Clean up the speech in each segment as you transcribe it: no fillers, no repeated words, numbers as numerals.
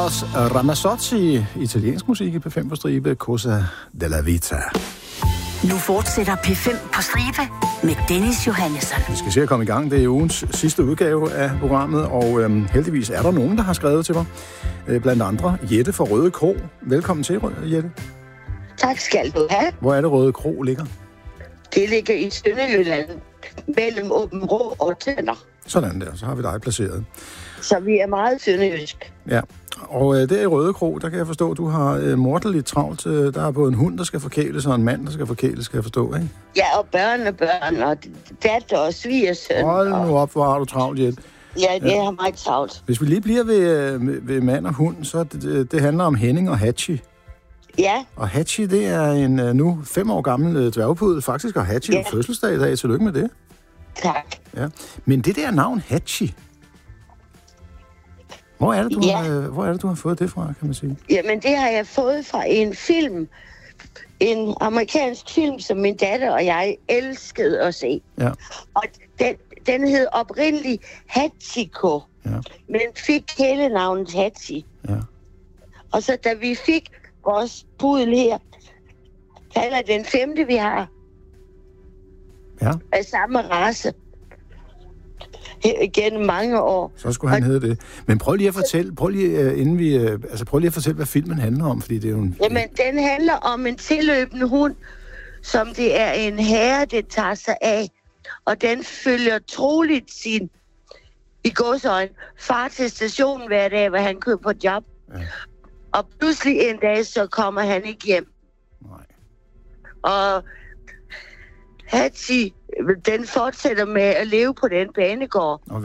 Eros Ramazzotti, italiensk musik i P5 på stribe, Cosa della Vita. Nu fortsætter P5 på stribe med Dennis Johannesson. Vi skal se at komme i gang. Det er ugens sidste udgave af programmet, og heldigvis er der nogen, der har skrevet til mig. Blandt andre Jette fra Røde Kro. Velkommen til, Jette. Tak skal du have. Hvor er det Røde Kro ligger? Det ligger i Sønderjylland, mellem Åbenrå og Tønder. Sådan der, så har vi dig placeret. Så vi er meget sønderjysk. Ja, og der i Røde Kro, der kan jeg forstå, at du har morderligt travlt. Der er både en hund, der skal forkæles, og en mand, der skal forkæles, skal jeg forstå, ikke? Ja, og børn, og datter og svigersøn. Hold nu op, hvor har du travlt, Jette. Ja, det har meget travlt. Hvis vi lige bliver ved mand og hund, så det handler om Henning og Hachi. Ja. Og Hachi, det er en nu 5 år gammel dværgpuddel. Faktisk har Hachi fødselsdag i dag. Tillykke med det. Tak. Ja. Men det der navn, Hachi, hvor er det, du har fået det fra, kan man sige? Jamen, det har jeg fået fra en film. En amerikansk film, som min datter og jeg elskede at se. Ja. Og den hed oprindeligt Hachiko, men fik hele navnet Hachi. Ja. Og så da vi fik vores pudel her, falder den 5. vi har, af samme race, gennem mange år. Så skulle han hedde det. Men prøv lige at fortælle, hvad filmen handler om, fordi det er jo en... Jamen, den handler om en tilløbende hund, som det er en herre, det tager sig af, og den følger troligt sin, i gåseøjne, far til stationen hver dag, hvor han kører på job. Ja. Og pludselig en dag, så kommer han ikke hjem. Nej. Og Hachi, den fortsætter med at leve på den banegård. Og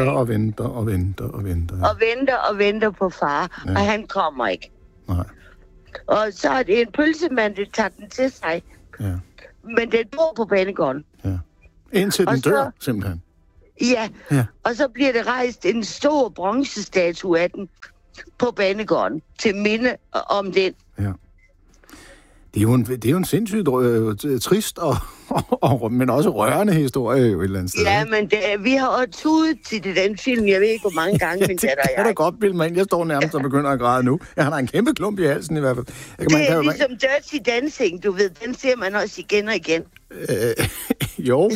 venter på far, og han kommer ikke. Nej. Og så er det en pølsemand, der tager den til sig. Ja. Men den bor på banegården. Ja. Indtil den dør, simpelthen. Ja, og så bliver det rejst en stor bronzestatue af den på banegården, til minde om den. Ja. Det er jo en sindssygt trist men også rørende historie jo et eller andet sted. Ja, men vi har også tudet til den film, jeg ved ikke hvor mange gange, min datter og jeg. Det kan da godt bilde mig ind. Jeg står nærmest og begynder at græde nu. Jeg har en kæmpe klump i halsen i hvert fald. Det er ligesom Dirty Dancing, du ved. Den ser man også igen og igen. Jo.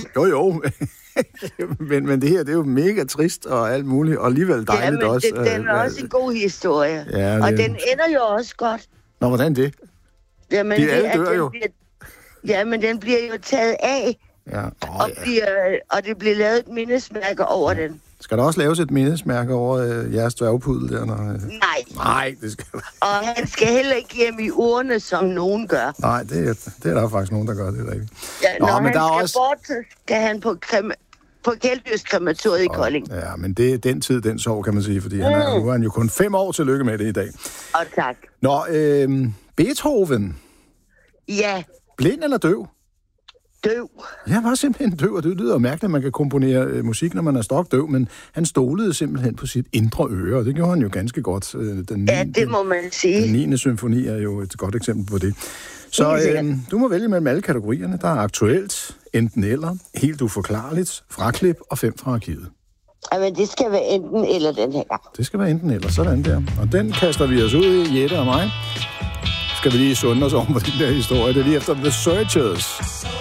men det her, det er jo mega trist og alt muligt, og alligevel dejligt også. Ja, men den er også en god historie. Ja, og den ender jo også godt. Nå, hvordan det? Jamen, de alle dør jo. Men den bliver jo taget af, og det bliver lavet et mindesmærke over den. Skal der også laves et mindesmærke over jeres dværgpuddel der? Nej, det skal og han skal heller ikke hjem i urne, som nogen gør. Nej, det er der faktisk nogen, der gør, det er rigtigt. Ja, når han skal bort, skal han på Kælddyrskrematoriet i Kolding. Ja, men det er den tid, den sorg, kan man sige, fordi nu er han jo kun 5 år. Tillykke med det i dag. Og tak. Nå, Beethoven. Ja. Blind eller døv? Døv. Jeg var simpelthen døv, og det lyder mærkeligt, at man kan komponere musik, når man er stokdøv, men han stolede simpelthen på sit indre øre, og det gjorde han jo ganske godt. Det må man sige. Den 9. symfoni er jo et godt eksempel på det. Så du må vælge mellem alle kategorierne. Der er aktuelt, enten eller, helt uforklarligt, fraklip og 5 fra arkivet. Jamen, det skal være enten eller den her. Det skal være enten eller, sådan der. Og den kaster vi os ud i, Jette og mig. Skal vi lige sunde os om på den der historie. Det er lige efter The Searchers.